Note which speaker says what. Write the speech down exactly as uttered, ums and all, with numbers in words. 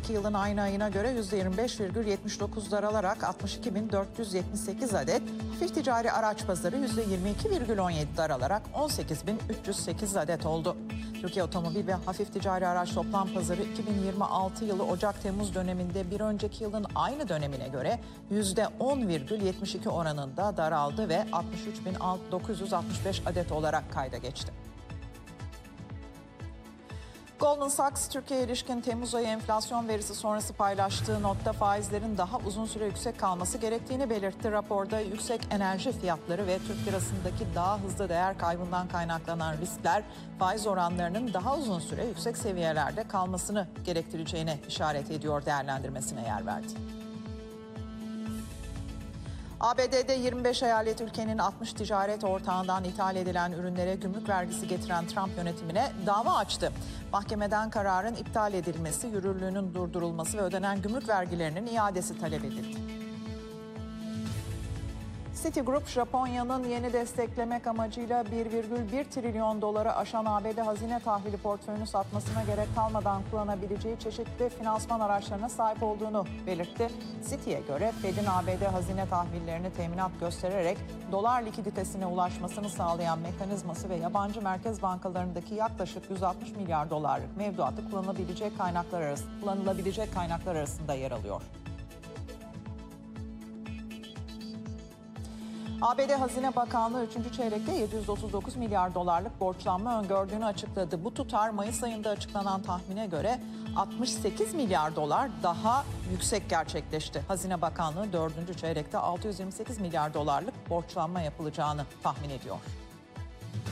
Speaker 1: önceki yılın aynı ayına göre yüzde yirmi beş virgül yetmiş dokuz daralarak altmış iki bin dört yüz yetmiş sekiz adet, hafif ticari araç pazarı yüzde yirmi iki virgül on yedi daralarak on sekiz bin üç yüz sekiz adet oldu. Türkiye otomobil ve hafif ticari araç toplam pazarı iki bin yirmi altı yılı Ocak-Temmuz döneminde bir önceki yılın aynı dönemine göre yüzde on virgül yetmiş iki oranında daraldı ve altmış üç bin dokuz yüz altmış beş adet olarak kayda geçti. Goldman Sachs, Türkiye'ye ilişkin Temmuz ayı enflasyon verisi sonrası paylaştığı notta faizlerin daha uzun süre yüksek kalması gerektiğini belirtti. Raporda yüksek enerji fiyatları ve Türk lirasındaki daha hızlı değer kaybından kaynaklanan riskler faiz oranlarının daha uzun süre yüksek seviyelerde kalmasını gerektireceğine işaret ediyor değerlendirmesine yer verdi. A B D'de yirmi beş eyalet ülkenin altmış ticaret ortağından ithal edilen ürünlere gümrük vergisi getiren Trump yönetimine dava açtı. Mahkemeden kararın iptal edilmesi, yürürlüğünün durdurulması ve ödenen gümrük vergilerinin iadesi talep edildi. Citigroup, Japonya'nın yeni desteklemek amacıyla bir virgül bir trilyon doları aşan A B D hazine tahvili portföyünü satmasına gerek kalmadan kullanabileceği çeşitli finansman araçlarına sahip olduğunu belirtti. Citi'ye göre Fed'in A B D hazine tahvillerini teminat göstererek dolar likiditesine ulaşmasını sağlayan mekanizması ve yabancı merkez bankalarındaki yaklaşık yüz altmış milyar dolarlık mevduatı kullanılabilecek kaynaklar arasında, kullanılabilecek kaynaklar arasında yer alıyor. A B D Hazine Bakanlığı üçüncü çeyrekte yedi yüz otuz dokuz milyar dolarlık borçlanma öngördüğünü açıkladı. Bu tutar Mayıs ayında açıklanan tahmine göre altmış sekiz milyar dolar daha yüksek gerçekleşti. Hazine Bakanlığı dördüncü çeyrekte altı yüz yirmi sekiz milyar dolarlık borçlanma yapılacağını tahmin ediyor.